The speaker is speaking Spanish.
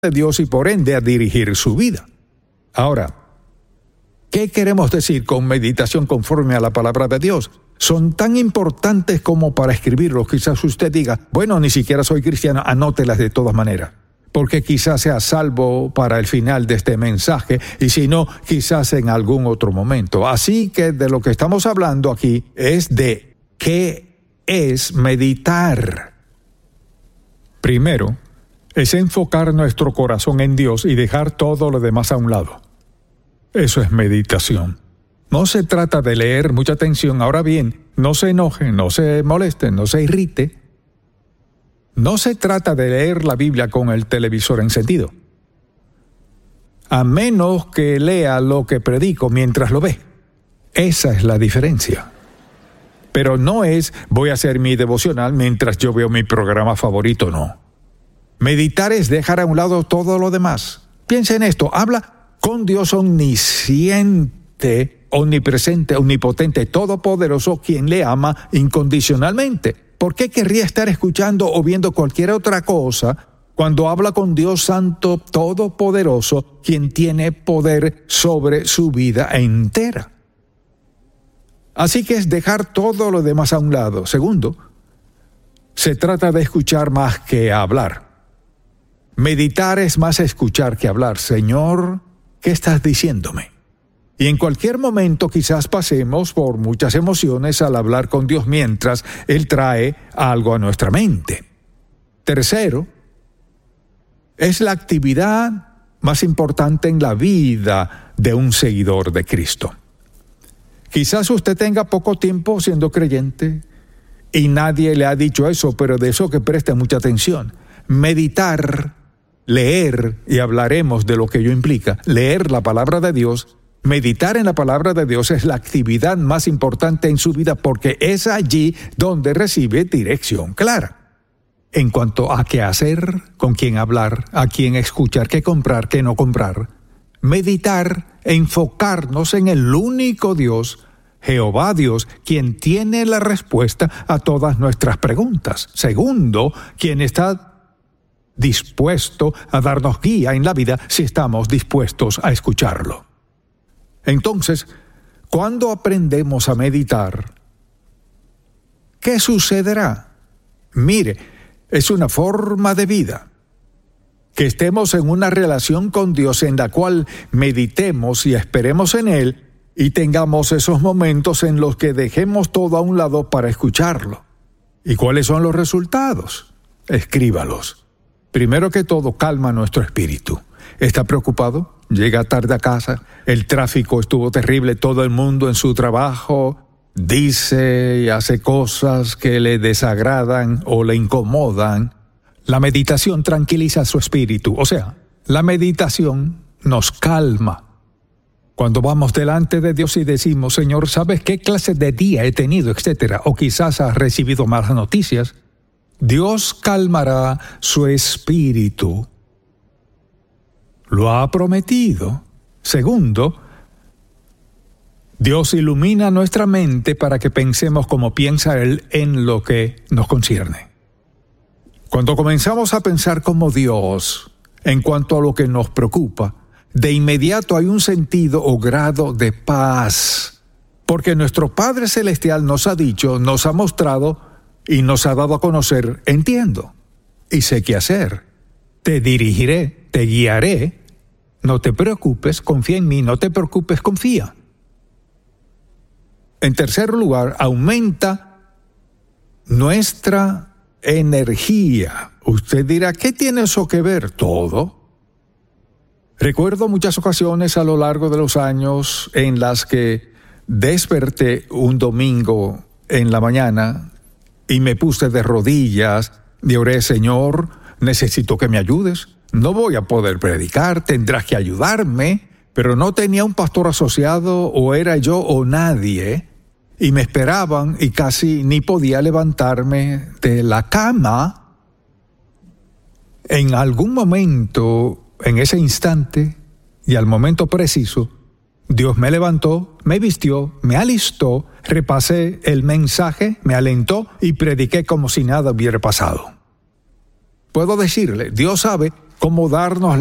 de Dios y por ende a dirigir su vida. Ahora, ¿qué queremos decir con meditación conforme a la palabra de Dios? Son tan importantes como para escribirlos. Quizás usted diga, bueno, ni siquiera soy cristiano, anótelas de todas maneras, porque quizás sea salvo para el final de este mensaje, y si no, quizás en algún otro momento. Así que de lo que estamos hablando aquí es de qué es meditar. Primero, es enfocar nuestro corazón en Dios y dejar todo lo demás a un lado. Eso es meditación. No se trata de leer mucha atención. Ahora bien, no se enoje, no se moleste, no se irrite. No se trata de leer la Biblia con el televisor encendido, a menos que lea lo que predico mientras lo ve. Esa es la diferencia. Pero no es voy a hacer mi devocional mientras yo veo mi programa favorito, no. Meditar es dejar a un lado todo lo demás. Piensa en esto, habla con Dios omnisciente, omnipresente, omnipotente, todopoderoso, quien le ama incondicionalmente. ¿Por qué querría estar escuchando o viendo cualquier otra cosa cuando habla con Dios Santo, todopoderoso, quien tiene poder sobre su vida entera? Así que es dejar todo lo demás a un lado. Segundo, se trata de escuchar más que hablar. Meditar es más escuchar que hablar. Señor, ¿qué estás diciéndome? Y en cualquier momento quizás pasemos por muchas emociones al hablar con Dios mientras Él trae algo a nuestra mente. Tercero, es la actividad más importante en la vida de un seguidor de Cristo. Quizás usted tenga poco tiempo siendo creyente y nadie le ha dicho eso, pero de eso que preste mucha atención. Meditar, leer, y hablaremos de lo que ello implica, leer la palabra de Dios. Meditar en la palabra de Dios es la actividad más importante en su vida porque es allí donde recibe dirección clara. En cuanto a qué hacer, con quién hablar, a quién escuchar, qué comprar, qué no comprar. Meditar, enfocarnos en el único Dios, Jehová Dios, quien tiene la respuesta a todas nuestras preguntas. Segundo, quien está dispuesto a darnos guía en la vida si estamos dispuestos a escucharlo. Entonces, cuando aprendemos a meditar, ¿qué sucederá? Mire, es una forma de vida. Que estemos en una relación con Dios en la cual meditemos y esperemos en Él y tengamos esos momentos en los que dejemos todo a un lado para escucharlo. ¿Y cuáles son los resultados? Escríbalos. Primero que todo, calma nuestro espíritu. ¿Está preocupado? Llega tarde a casa, el tráfico estuvo terrible, todo el mundo en su trabajo dice y hace cosas que le desagradan o le incomodan. La meditación tranquiliza su espíritu, o sea, la meditación nos calma. Cuando vamos delante de Dios y decimos, Señor, ¿sabes qué clase de día he tenido, etcétera? O quizás has recibido malas noticias. Dios calmará su espíritu. Lo ha prometido. Segundo, Dios ilumina nuestra mente para que pensemos como piensa Él en lo que nos concierne. Cuando comenzamos a pensar como Dios en cuanto a lo que nos preocupa, de inmediato hay un sentido o grado de paz, porque nuestro Padre Celestial nos ha dicho, nos ha mostrado y nos ha dado a conocer, entiendo y sé qué hacer. Te dirigiré, te guiaré. No te preocupes, confía en mí, no te preocupes, confía. En tercer lugar, aumenta nuestra energía. Usted dirá, ¿qué tiene eso que ver? Todo. Recuerdo muchas ocasiones a lo largo de los años en las que desperté un domingo en la mañana y me puse de rodillas y oré, Señor, necesito que me ayudes. No voy a poder predicar, tendrás que ayudarme, pero no tenía un pastor asociado, o era yo o nadie, y me esperaban y casi ni podía levantarme de la cama. En algún momento, en ese instante y al momento preciso, Dios me levantó, me vistió, me alistó, repasé el mensaje, me alentó y prediqué como si nada hubiera pasado. Puedo decirle, Dios sabe como darnos